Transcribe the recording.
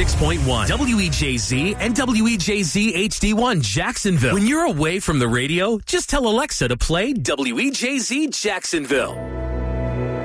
106.1, WEJZ and WEJZ HD1 Jacksonville. When you're away from the radio, just tell Alexa to play WEJZ Jacksonville.